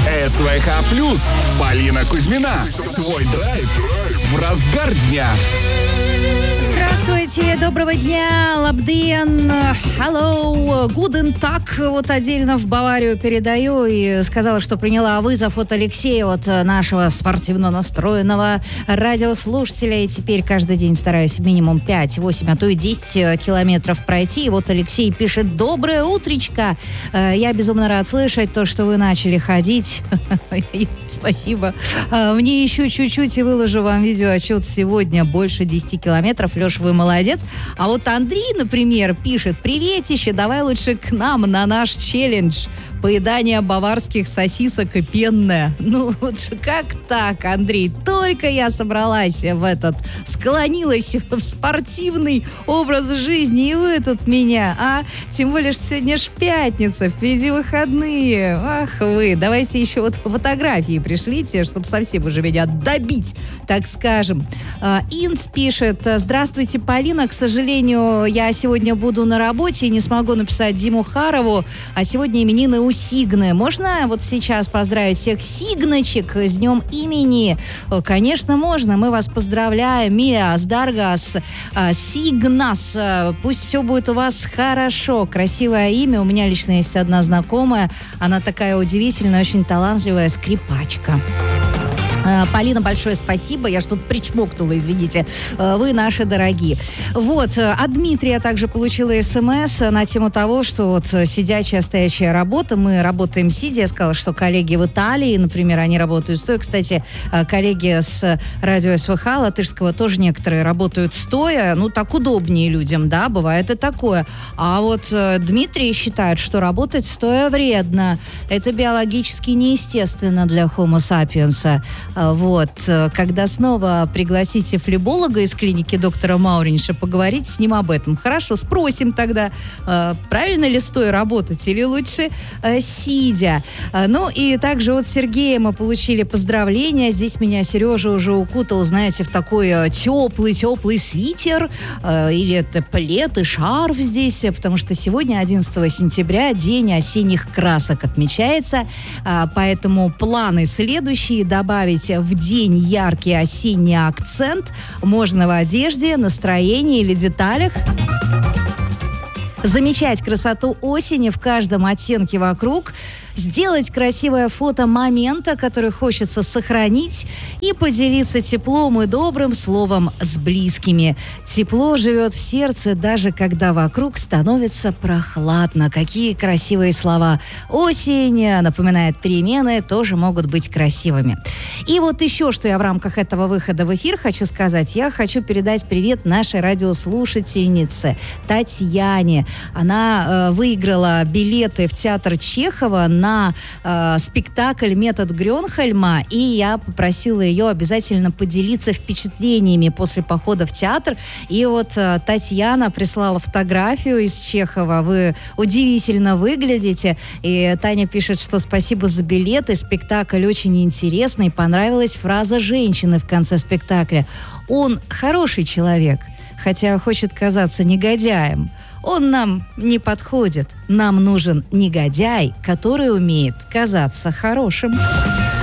СВХ плюс. Полина Кузьмина. Твой драйв в разгар дня. Здравствуйте, доброго дня, лабден, hello, гуден так, вот отдельно в Баварию передаю и сказала, что приняла вызов от Алексея, от нашего спортивно настроенного радиослушателя, и теперь каждый день стараюсь минимум 5, 8, а то и 10 километров пройти, и вот Алексей пишет: доброе утречко, я безумно рад слышать то, что вы начали ходить, спасибо, мне еще чуть-чуть и выложу вам видеоотчет сегодня, больше 10 километров, Леша, вы молодец. А вот Андрей, например, пишет: приветище, давай лучше к нам на наш челлендж поедание баварских сосисок и пенное. Ну, вот как так, Андрей? Только я собралась склонилась в спортивный образ жизни, и вы тут меня, Тем более, что сегодня ж пятница, впереди выходные. Ах вы, давайте еще вот фотографии пришлите, чтобы совсем уже меня добить, так скажем. Инц пишет: здравствуйте, Полина, к сожалению, я сегодня буду на работе и не смогу написать Диму Харову, а сегодня именины у Сигны. Можно вот сейчас поздравить всех Сигночек с днем имени? Конечно, можно. Мы вас поздравляем. Миля, Сдаргас, Сигнас. Пусть все будет у вас хорошо. Красивое имя. У меня лично есть одна знакомая. Она такая удивительная, очень талантливая скрипачка. Полина, большое спасибо. Я что-то причмокнула, извините. Вы наши дорогие. Вот. От Дмитрия также получила СМС на тему того, что вот сидячая, стоящая работа. Мы работаем сидя. Я сказала, что коллеги в Италии, например, они работают стоя. Кстати, коллеги с радио СВХ латышского тоже некоторые работают стоя. Ну, так удобнее людям, да, бывает и такое. А вот Дмитрий считает, что работать стоя вредно. Это биологически неестественно для Homo sapiens. Вот. Когда снова пригласите флеболога из клиники доктора Мауринша, поговорить с ним об этом. Хорошо, спросим тогда, правильно ли стоя работать или лучше сидя. Ну и также от Сергея мы получили поздравления. Здесь меня Сережа уже укутал, знаете, в такой теплый свитер или это плед и шарф здесь, потому что сегодня, 11 сентября, день осенних красок отмечается, поэтому планы следующие: добавить в день яркий осенний акцент можно в одежде, настроении или деталях. Замечать красоту осени в каждом оттенке вокруг, сделать красивое фото момента, который хочется сохранить, и поделиться теплом и добрым словом с близкими. Тепло живет в сердце, даже когда вокруг становится прохладно. Какие красивые слова. Осень напоминает перемены, тоже могут быть красивыми. И вот еще, что я в рамках этого выхода в эфир хочу сказать. Я хочу передать привет нашей радиослушательнице Татьяне. Она выиграла билеты в театр Чехова на спектакль «Метод Грёнхольма», и я попросила ее обязательно поделиться впечатлениями после похода в театр. И вот Татьяна прислала фотографию из Чехова. Вы удивительно выглядите. И Таня пишет, что спасибо за билеты. Спектакль очень интересный. Понравилась фраза женщины в конце спектакля. Он хороший человек, хотя хочет казаться негодяем. Он нам не подходит. Нам нужен негодяй, который умеет казаться хорошим.